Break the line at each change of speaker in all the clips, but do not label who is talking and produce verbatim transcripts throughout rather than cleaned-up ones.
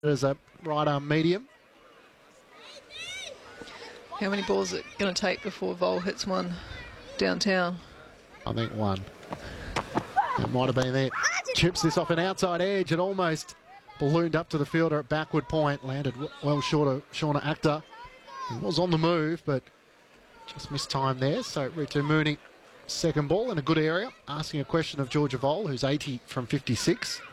as a right arm medium.
How many balls is it going to take before Vol hits one downtown?
I think one. It might have been there. Chips this off an outside edge. It almost ballooned up to the fielder at backward point. Landed well short of Shauna Akhtar. He was on the move, but just missed time there. So Ritu Mooney, second ball in a good area. Asking a question of Georgia Vol, who's eighty from fifty-six.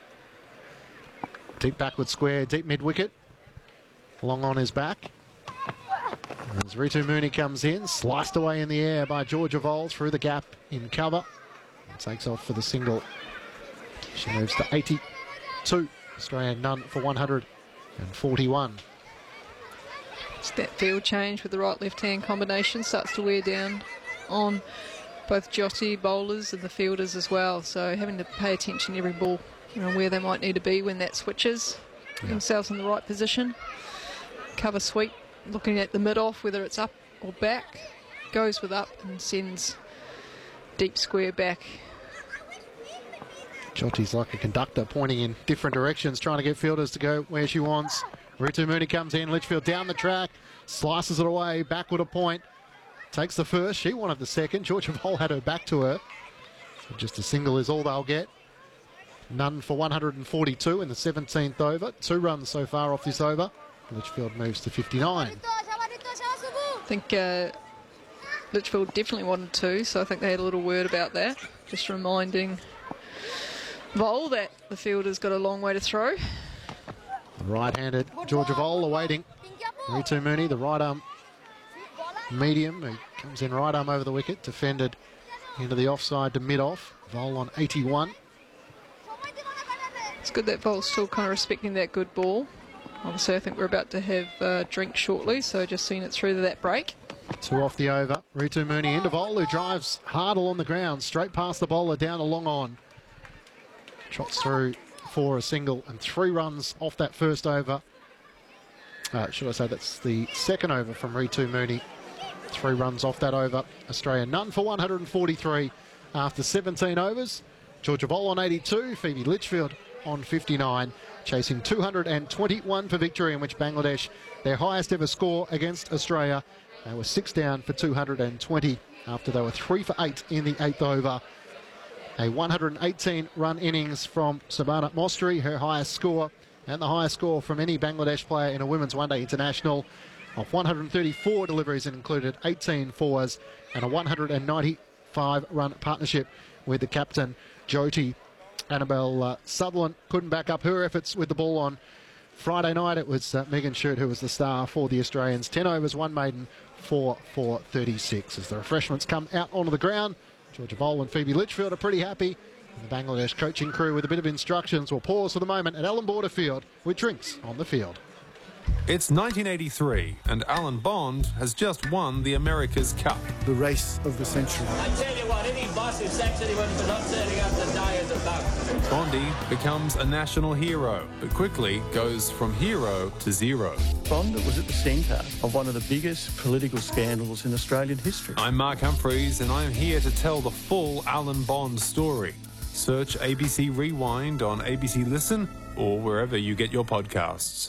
Deep backward square, deep mid-wicket. Long on his back. As Ritu Mooney comes in, sliced away in the air by Georgia Vol through the gap in cover. Takes off for the single. She moves to eighty-two. Australian none for one hundred forty-one.
It's that field change with the right-left hand combination starts to wear down on both Jyoti bowlers and the fielders as well. So having to pay attention to every ball, you know, where they might need to be when that switches. Put
Yeah.
themselves in the right position. Cover sweep, looking at the mid-off, whether it's up or back. Goes with up and sends deep square back.
Jyoti's like a conductor, pointing in different directions, trying to get fielders to go where she wants. Ritu Mooney comes in, Litchfield down the track, slices it away, backward a point. Takes the first, she wanted the second. Georgia Vol had her back to her. So just a single is all they'll get. None for one hundred forty-two in the seventeenth over. Two runs so far off this over. Litchfield moves to fifty-nine.
I think uh, Litchfield definitely wanted to, so I think they had a little word about that. Just reminding Vol that the fielder's got a long way to throw.
Right-handed Georgia Vol awaiting Ritu Mooney, the right arm medium, who comes in right arm over the wicket, defended into the offside to mid-off. Vol on eighty-one.
It's good that Vol's still kind of respecting that good ball. Obviously, I think we're about to have a drink shortly, so just seeing it through to that break.
Two off the over. Ritu Mooney into Vol, who drives hard along the ground, straight past the bowler, down a long on. Trots through for a single and three runs off that first over. Uh, should I say that's the second over from Ritu Mooney. Three runs off that over. Australia none for one hundred forty-three after seventeen overs. Georgia Vol on eighty-two. Phoebe Litchfield on fifty-nine. Chasing two hundred twenty-one for victory, in which Bangladesh, their highest ever score against Australia. They were six down for two hundred twenty after they were three for eight in the eighth over. A one hundred eighteen run innings from Sabana Mostri, her highest score, and the highest score from any Bangladesh player in a women's one-day international. Of one hundred thirty-four deliveries, it included eighteen fours and a one hundred ninety-five run partnership with the captain, Jyoti. Annabelle uh, Sutherland couldn't back up her efforts with the ball on Friday night. It was uh, Megan Shute who was the star for the Australians. ten overs, one maiden, four for thirty-six. As the refreshments come out onto the ground, Georgia Vol and Phoebe Litchfield are pretty happy. And the Bangladesh coaching crew with a bit of instructions will pause for the moment at Allan Border Field with drinks on the field.
It's nineteen eighty-three and Alan Bond has just won the America's Cup.
The race of the century.
I tell you what, any boss who sacks anyone for not turning up to die is a bug.
Bondy becomes a national hero, but quickly goes from hero to zero.
Bond was at the centre of one of the biggest political scandals in Australian history.
I'm Mark Humphreys and I'm here to tell the full Alan Bond story. Search A B C Rewind on A B C Listen or wherever you get your podcasts.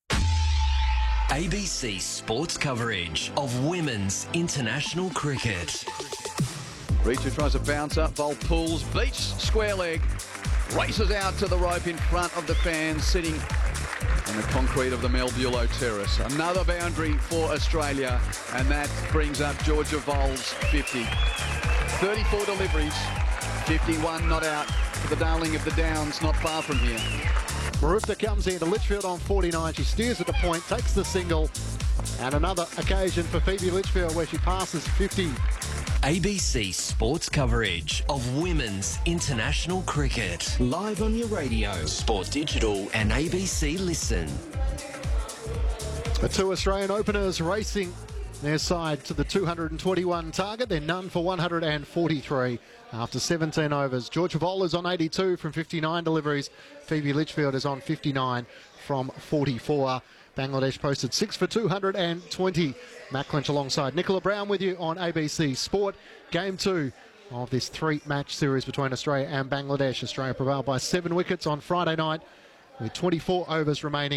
A B C sports coverage of women's international cricket.
Ritu tries a bounce up, Vol pulls, beats square leg, races out to the rope in front of the fans sitting on the concrete of the Mel Bulow Terrace. Another boundary for Australia, and that brings up Georgia Vol's fifty. thirty-four deliveries, fifty-one not out for the darling of the Downs, not far from here.
Marufta comes in to Litchfield on forty-nine. She steers at the point, takes the single, and another occasion for Phoebe Litchfield where she passes fifty.
A B C sports coverage of women's international cricket. Live on your radio, Sport Digital and A B C Listen.
The two Australian openers racing their side to the two hundred twenty-one target. They're none for one hundred forty-three after seventeen overs. Georgia Vol is on eighty-two from fifty-nine deliveries. Phoebe Litchfield is on fifty-nine from forty-four. Bangladesh posted six for two hundred twenty. Matt Clinch alongside Nicola Brown with you on A B C Sport. Game two of this three-match series between Australia and Bangladesh. Australia prevailed by seven wickets on Friday night with twenty-four overs remaining.